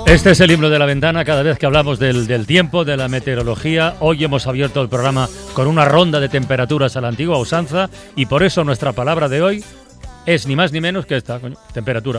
Este es el himno de la ventana cada vez que hablamos del tiempo, de la meteorología. Hoy hemos abierto el programa con una ronda de temperaturas a la antigua usanza y por eso nuestra palabra de hoy es ni más ni menos que esta, temperatura.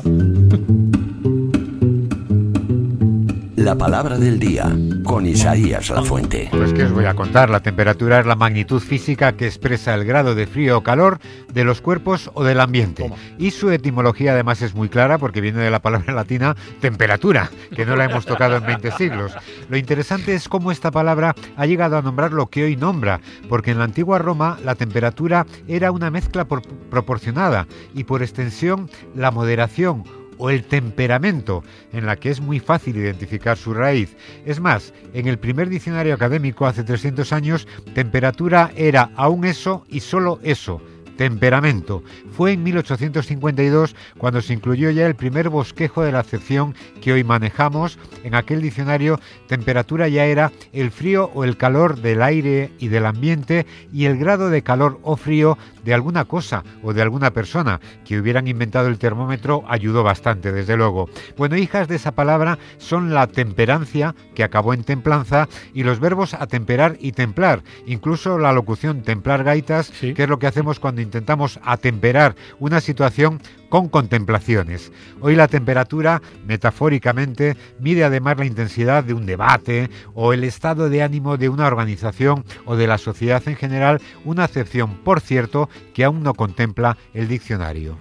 La palabra del día, con Isaías Lafuente. Pues que os voy a contar, la temperatura es la magnitud física que expresa el grado de frío o calor de los cuerpos o del ambiente. Toma. Y su etimología además es muy clara porque viene de la palabra latina temperatura, que no la hemos tocado en 20 siglos. Lo interesante es cómo esta palabra ha llegado a nombrar lo que hoy nombra, porque en la antigua Roma la temperatura era una mezcla proporcionada y por extensión la moderación o el temperamento, en la que es muy fácil identificar su raíz. Es más, en el primer diccionario académico hace 300 años, temperatura era aún eso y solo eso, temperamento. Fue en 1852 cuando se incluyó ya el primer bosquejo de la acepción que hoy manejamos. En aquel diccionario, temperatura ya era el frío o el calor del aire y del ambiente y el grado de calor o frío de alguna cosa o de alguna persona. Que hubieran inventado el termómetro ayudó bastante, desde luego. Bueno, hijas de esa palabra son la temperancia, que acabó en templanza, y los verbos atemperar y templar. Incluso la locución templar gaitas, Sí. que es lo que hacemos cuando intentamos atemperar una situación con contemplaciones. Hoy la temperatura, metafóricamente, mide además la intensidad de un debate o el estado de ánimo de una organización o de la sociedad en general, una acepción, por cierto, que aún no contempla el diccionario.